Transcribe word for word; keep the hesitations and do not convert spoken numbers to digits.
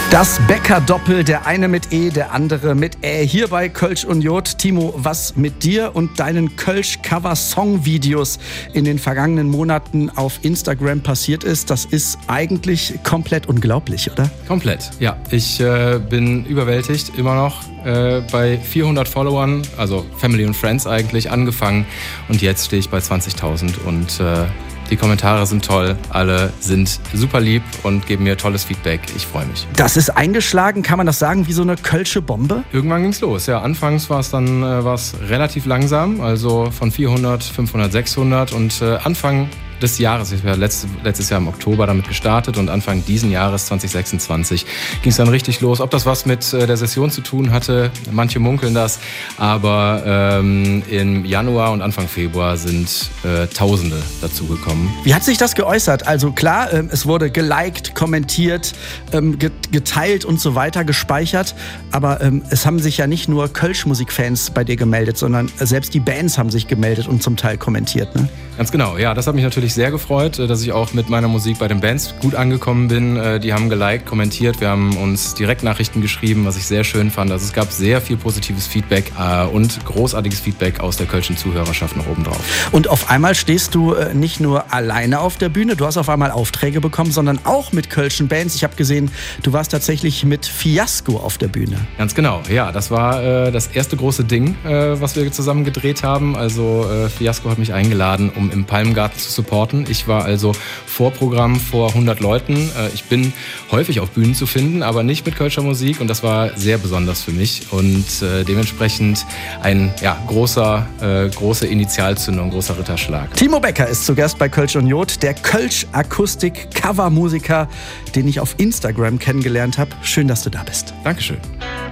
Das Becker-Doppel, der eine mit E, der andere mit Ä. Hier bei Kölsch und Jod. Timo, was mit dir und deinen Kölsch-Cover-Song-Videos in den vergangenen Monaten auf Instagram passiert ist, das ist eigentlich komplett unglaublich, oder? Komplett, ja. Ich äh, bin überwältigt, immer noch äh, bei vierhundert Followern, also Family und Friends eigentlich, angefangen. Und jetzt stehe ich bei zwanzigtausend und äh, die Kommentare sind toll, alle sind super lieb und geben mir tolles Feedback. Ich freue mich. Das ist eingeschlagen, kann man das sagen, wie so eine Kölsche Bombe? Irgendwann ging's los, ja. Anfangs war es dann äh, war's relativ langsam, also von vierhundert, fünfhundert, sechshundert und äh, Anfang des Jahres, ich war letztes, letztes Jahr im Oktober damit gestartet und Anfang diesen Jahres zwanzig sechsundzwanzig ging es dann richtig los. Ob das was mit äh, der Session zu tun hatte, manche munkeln das, aber ähm, im Januar und Anfang Februar sind äh, Tausende dazugekommen. Wie hat sich das geäußert? Also klar, ähm, es wurde geliked, kommentiert, ähm, geteilt und so weiter, gespeichert, aber ähm, es haben sich ja nicht nur Kölsch-Musikfans bei dir gemeldet, sondern selbst die Bands haben sich gemeldet und zum Teil kommentiert, ne? Ganz genau, ja, das hat mich natürlich sehr gefreut, dass ich auch mit meiner Musik bei den Bands gut angekommen bin. Die haben geliked, kommentiert, wir haben uns Direktnachrichten geschrieben, was ich sehr schön fand. Also es gab sehr viel positives Feedback und großartiges Feedback aus der kölschen Zuhörerschaft noch oben drauf. Und auf einmal stehst du nicht nur alleine auf der Bühne, du hast auf einmal Aufträge bekommen, sondern auch mit kölschen Bands. Ich habe gesehen, du warst tatsächlich mit Fiasko auf der Bühne. Ganz genau, ja, das war äh, das erste große Ding, äh, was wir zusammen gedreht haben. Also äh, Fiasko hat mich eingeladen, um im Palmgarten zu supporten. Ich war also Vorprogramm vor hundert Leuten. Ich bin häufig auf Bühnen zu finden, aber nicht mit kölscher Musik und das war sehr besonders für mich und äh, dementsprechend ein ja, großer, äh, große Initialzündung, großer Ritterschlag. Timo Becker ist zu Gast bei Kölsch und Jod, der Kölsch-Akustik-Cover-Musiker, den ich auf Instagram kennengelernt habe. Schön, dass du da bist. Dankeschön.